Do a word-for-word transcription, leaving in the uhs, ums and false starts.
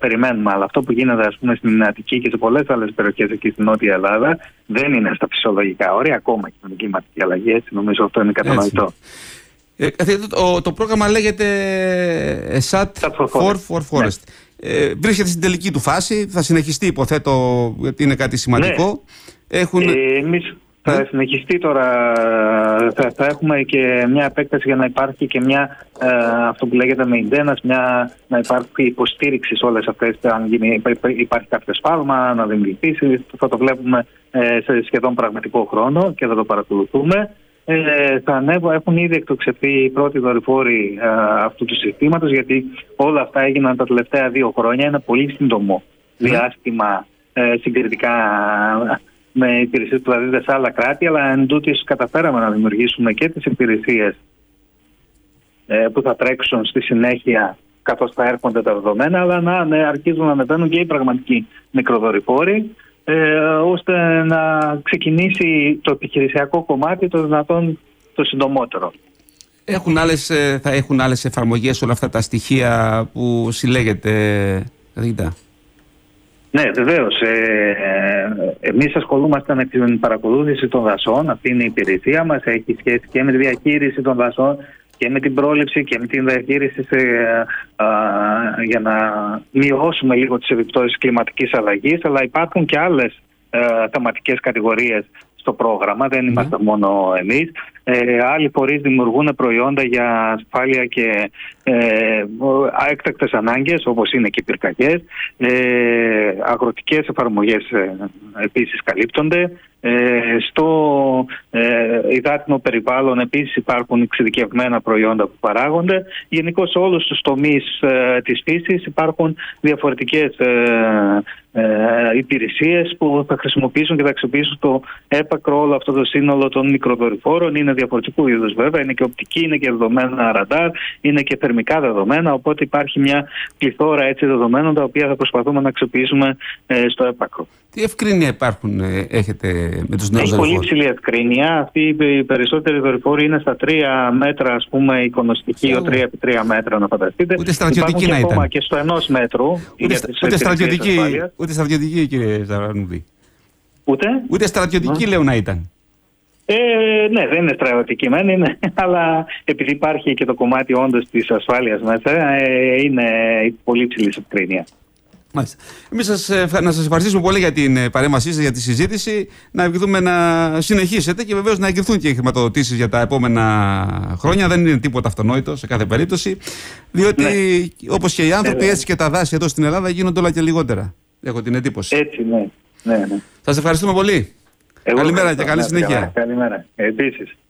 περιμένουμε. Αλλά αυτό που γίνεται, ας πούμε, στην Αττική και σε πολλές άλλες περιοχές εκεί στην Νότια Ελλάδα δεν είναι στα φυσιολογικά όρια, ακόμα και με την κλιματική αλλαγή. Έτσι, νομίζω αυτό είναι κατανοητό. Ε, το, το πρόγραμμα λέγεται σατ φορ φορ Forest. Ναι. Ε, βρίσκεται στην τελική του φάση, θα συνεχιστεί, υποθέτω, γιατί είναι κάτι σημαντικό. Ναι. Έχουν... Ε, εμείς θα ναι. συνεχιστεί τώρα, θα, θα έχουμε και μια επέκταση για να υπάρχει και μια, ε, αυτό που λέγεται maintenance, μια, να υπάρχει υποστήριξη σε όλες αυτές, αν γίνει, υπάρχει κάποιο σφάλμα, να δημιουργήσει, θα το βλέπουμε ε, σε σχεδόν πραγματικό χρόνο και θα το παρακολουθούμε. Ε, θα ανέβω, έχουν ήδη εκτοξευθεί οι πρώτοι δορυφόροι ε, αυτού του συστήματος, γιατί όλα αυτά έγιναν τα τελευταία δύο χρόνια. Είναι πολύ σύντομο διάστημα ε, συγκριτικά με υπηρεσίες που θα δείτε σε άλλα κράτη, αλλά εν τούτης καταφέραμε να δημιουργήσουμε και τις υπηρεσίες ε, που θα τρέξουν στη συνέχεια καθώς θα έρχονται τα δεδομένα, αλλά να ναι, αρχίζουν να ανεβαίνουν και οι πραγματικοί μικροδορυφόροι, Ε, ώστε να ξεκινήσει το επιχειρησιακό κομμάτι το δυνατόν το συντομότερο. Έχουν άλλες, θα έχουν άλλες εφαρμογές όλα αυτά τα στοιχεία που συλλέγεται, Ρίτα? Ναι, βεβαίως. Ε, εμείς ασχολούμαστε με την παρακολούθηση των δασών. Αυτή είναι η υπηρεσία μας. Έχει σχέση και με τη διαχείριση των δασών και με την πρόληψη και με την διαχείριση σε, α, για να μειώσουμε λίγο τις επιπτώσεις κλιματικής αλλαγής, αλλά υπάρχουν και άλλες α, θεματικές κατηγορίες στο πρόγραμμα, δεν είμαστε mm. μόνο εμείς. Ε, άλλοι φορείς δημιουργούν προϊόντα για ασφάλεια και ε, έκτακτες ανάγκες, όπως είναι και οι πυρκαγιές. Ε, αγροτικές εφαρμογές ε, επίσης καλύπτονται. Ε, στο ε, υδάτινο περιβάλλον επίσης υπάρχουν εξειδικευμένα προϊόντα που παράγονται. Γενικώς σε όλους τους τομείς ε, της φύσης υπάρχουν διαφορετικές ε, ε, υπηρεσίες που θα χρησιμοποιήσουν και θα αξιοποιήσουν το έπακρο όλο αυτό το σύνολο των μικροδορυφόρων. Είναι διαφορετικού είδους βέβαια, είναι και οπτική, είναι και δεδομένα ραντάρ, είναι και θερμικά δεδομένα, οπότε υπάρχει μια πληθώρα έτσι δεδομένων τα οποία θα προσπαθούμε να αξιοποιήσουμε ε, στο έπακρο. Τι ευκρίνεια υπάρχουν, ε, έχετε με τους νέους δορυφόρους? Έχει πολύ ψηλή ευκρίνεια. Αυτοί οι περισσότεροι δορυφόροι είναι στα τρία μέτρα, ας πούμε, εικονοστοιχείο, τρία επί τρία μέτρα, να φανταστείτε. Ούτε στρατιωτική να ήταν. Ακόμα και στο ενός μέτρου. Ούτε, ούτε, στρατιωτική, ούτε στρατιωτική, κύριε Ζαρανούδη. Ούτε. Ούτε στρατιωτική, ναι. λέω να ήταν. Ε, ναι, δεν είναι στρατιωτική μεν, είναι, αλλά επειδή υπάρχει και το κομμάτι όντως της ασφάλειας μέσα, ε, είναι πολύ ψηλή ευκρίνεια. Μάλιστα. Εμείς σας, να σας ευχαριστήσουμε πολύ για την παρέμβασή σας, για τη συζήτηση. Να ευχηθούμε να συνεχίσετε και βεβαίως να εγκριθούν και οι χρηματοδοτήσεις για τα επόμενα χρόνια. Δεν είναι τίποτα αυτονόητο σε κάθε περίπτωση. Διότι ναι. όπως και οι άνθρωποι, ναι, έτσι και τα δάση εδώ στην Ελλάδα γίνονται όλα και λιγότερα. Έχω την εντύπωση. Έτσι, ναι. ναι, ναι. Σας ευχαριστούμε πολύ. Εγώ καλημέρα και καλή συνέχεια. Καλημέρα. Επίσης.